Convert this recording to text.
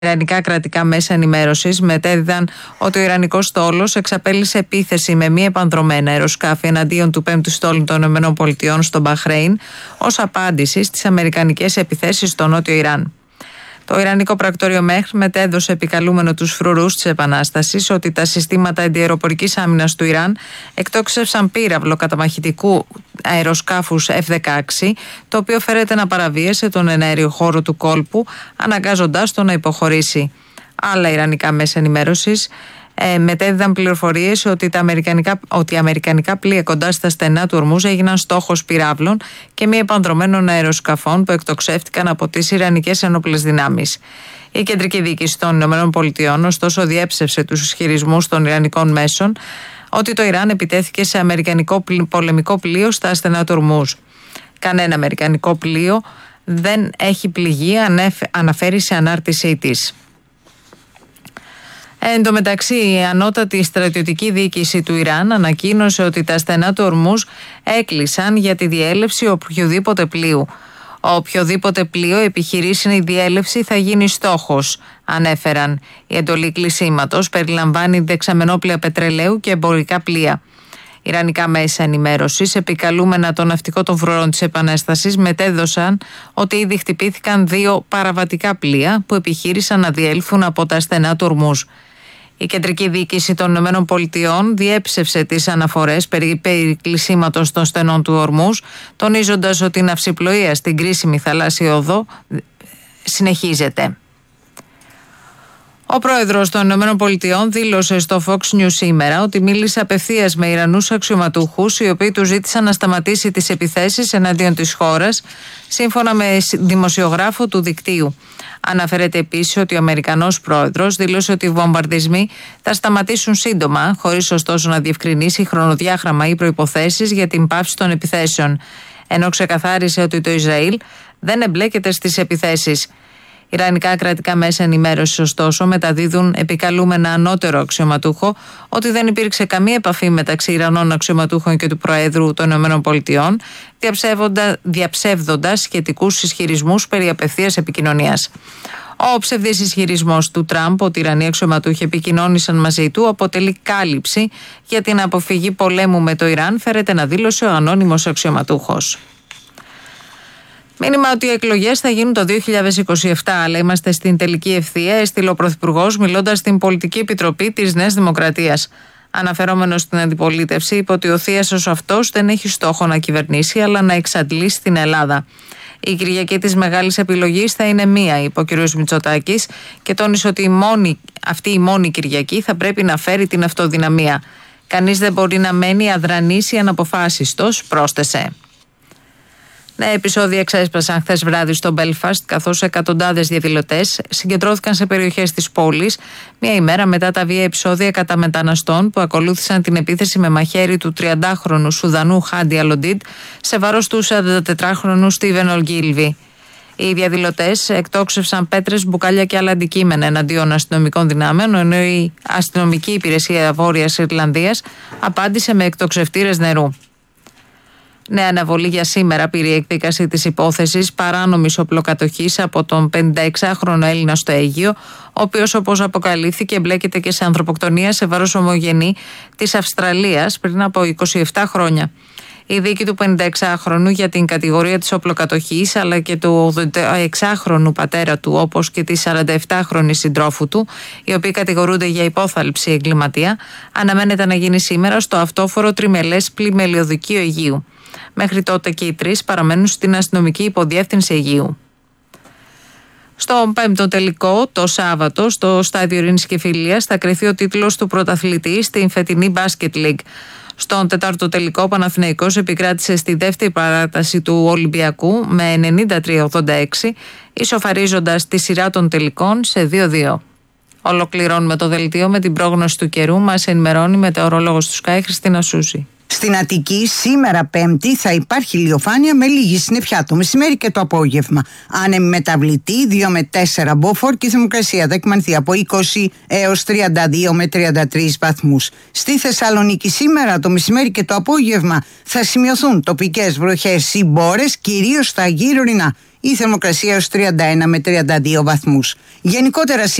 Ιρανικά κρατικά μέσα ενημέρωσης μετέδιδαν ότι ο Ιρανικός στόλος εξαπέλυσε επίθεση με μη επανδρομένα αεροσκάφη εναντίον του 5ου στόλου των ΗΠΑ στο Μπαχρέιν ως απάντηση στις αμερικανικές επιθέσεις στο νότιο Ιράν. Το Ιρανικό πρακτορείο ΜΕΧΡ μετέδωσε επικαλούμενο τους φρουρούς της Επανάστασης ότι τα συστήματα αντιαεροπορικής άμυνας του Ιράν εκτόξευσαν πύραυλο καταμαχητικού αεροσκάφους F-16, το οποίο φέρεται να παραβίασε τον εναέριο χώρο του κόλπου, αναγκάζοντάς το να υποχωρήσει. Άλλα ιρανικά μέσα ενημέρωσης μετέδιδαν πληροφορίες ότι οι αμερικανικά πλοία κοντά στα στενά του Ορμούζ έγιναν στόχος πυράβλων και μη επανδρομένων αεροσκαφών που εκτοξεύτηκαν από τις Ιρανικές ενόπλες δυνάμεις. Η κεντρική διοίκηση των ΗΠΑ, ωστόσο, διέψευσε τους ισχυρισμούς των Ιρανικών μέσων ότι το Ιράν επιτέθηκε σε αμερικανικό πολεμικό πλοίο στα στενά του Ορμούζ. Κανένα αμερικανικό πλοίο δεν έχει πληγεί, αναφέρει σε ανάρτησή της. Εν τω μεταξύ, η ανώτατη στρατιωτική διοίκηση του Ιράν ανακοίνωσε ότι τα στενά του Ορμούζ έκλεισαν για τη διέλευση οποιοδήποτε πλοίου. Οποιοδήποτε πλοίο επιχειρήσει η διέλευση θα γίνει στόχος, ανέφεραν. Η εντολή κλεισίματος περιλαμβάνει δεξαμενόπλοια πετρελαίου και εμπορικά πλοία. Ιρανικά μέσα ενημέρωσης, επικαλούμενα το ναυτικό των φρουρών της Επανάστασης, μετέδωσαν ότι ήδη χτυπήθηκαν 2 παραβατικά πλοία που επιχείρησαν να διέλθουν από τα στενά του Ορμούζ. Η κεντρική διοίκηση των ΗΠΑ διέψευσε τις αναφορές περί κλεισίματος των στενών του Ορμούζ, τονίζοντας ότι η ναυσιπλοεία στην κρίσιμη θαλάσσια οδό συνεχίζεται. Ο πρόεδρος των ΗΠΑ δήλωσε στο Fox News σήμερα ότι μίλησε απευθείας με Ιρανούς αξιωματούχους, οι οποίοι του ζήτησαν να σταματήσει τις επιθέσεις εναντίον της χώρας, σύμφωνα με δημοσιογράφο του δικτύου. Αναφέρεται επίσης ότι ο Αμερικανός πρόεδρος δήλωσε ότι οι βομβαρδισμοί θα σταματήσουν σύντομα, χωρίς ωστόσο να διευκρινίσει χρονοδιάγραμμα ή προϋποθέσεις για την πάυση των επιθέσεων, ενώ ξεκαθάρισε ότι το Ισραήλ δεν εμπλέκεται στις επιθέσεις. Ιρανικά κρατικά μέσα ενημέρωσης, ωστόσο, μεταδίδουν επικαλούμενα ανώτερο αξιωματούχο ότι δεν υπήρξε καμία επαφή μεταξύ Ιρανών αξιωματούχων και του Προέδρου των ΗΠΑ, διαψεύδοντας σχετικούς ισχυρισμούς περί απευθείας επικοινωνίας. Ο ψευδής ισχυρισμός του Τραμπ ότι οι Ιρανοί αξιωματούχοι επικοινώνησαν μαζί του αποτελεί κάλυψη για την αποφυγή πολέμου με το Ιράν, φέρεται να δήλωσε ο ανώνυμος αξιωματούχος. Μήνυμα ότι οι εκλογές θα γίνουν το 2027, αλλά είμαστε στην τελική ευθεία, έστειλε ο Πρωθυπουργός μιλώντας στην Πολιτική Επιτροπή της Νέας Δημοκρατίας. Αναφερόμενος στην αντιπολίτευση, είπε ότι ο θίασος αυτός δεν έχει στόχο να κυβερνήσει, αλλά να εξαντλήσει την Ελλάδα. Η Κυριακή της μεγάλης επιλογής θα είναι μία, είπε ο κ. Μητσοτάκης, και τόνισε ότι αυτή η μόνη Κυριακή θα πρέπει να φέρει την αυτοδυναμία. Κανείς δεν μπορεί να μένει αδρανής ή αναποφάσιστος, πρόσθεσε. Νέα επεισόδια ξέσπασαν χθες βράδυ στο Μπέλφαστ, καθώς εκατοντάδες διαδηλωτές συγκεντρώθηκαν σε περιοχές της πόλης, μία ημέρα μετά τα βία επεισόδια κατά μεταναστών που ακολούθησαν την επίθεση με μαχαίρι του 30χρονου Σουδανού Χάντι Αλοντίντ σε βάρος του 44χρονου Στίβεν Ολγκίλβι. Οι διαδηλωτές εκτόξευσαν πέτρες, μπουκάλια και άλλα αντικείμενα εναντίον αστυνομικών δυνάμεων, ενώ η αστυνομική υπηρεσία Βόρειας Ιρλανδίας απάντησε με εκτοξευτήρες νερού. Νέα αναβολή για σήμερα πήρε η εκδίκαση της υπόθεσης παράνομης οπλοκατοχής από τον 56χρονο Έλληνα στο Αίγυο, ο οποίος, όπως αποκαλύφθηκε, εμπλέκεται και σε ανθρωποκτονία σε βάρος ομογενή της Αυστραλίας πριν από 27 χρόνια. Η δίκη του 56χρονου για την κατηγορία της οπλοκατοχής, αλλά και του 86χρονου πατέρα του, όπως και της 47χρονης συντρόφου του, οι οποίοι κατηγορούνται για υπόθαλψη εγκληματία, αναμένεται να γίνει σήμερα στο αυτόφορο τριμελές πλημελιωδικείο Αιγείου. Μέχρι τότε και οι τρεις παραμένουν στην αστυνομική υποδιεύθυνση Αιγείου. Στο 5ο τελικό, το Σάββατο, στο στάδιο Ειρήνης και Φιλίας, θα κριθεί ο τίτλος του πρωταθλητή στην φετινή Basket League. Στον 4ο τελικό, ο Παναθηναϊκός επικράτησε στη δεύτερη παράταση του Ολυμπιακού με 93-86, ισοφαρίζοντας τη σειρά των τελικών σε 2-2. Ολοκληρώνουμε το δελτίο με την πρόγνωση του καιρού. Μας ενημερώνει μετεωρολόγος του Sky, Χριστίνα Σούση. Στην Αττική σήμερα Πέμπτη θα υπάρχει ηλιοφάνεια με λίγη συννεφιά το μεσημέρι και το απόγευμα. Άνεμη μεταβλητή 2 με 4 μποφόρ και η θερμοκρασία θα εκμανθεί από 20 έως 32 με 33 βαθμούς. Στη Θεσσαλονίκη σήμερα το μεσημέρι και το απόγευμα θα σημειωθούν τοπικές βροχές ή μπόρες, κυρίως στα γύρω-ορεινά. Η θερμοκρασία έως 31 με 32 βαθμούς. Γενικότερα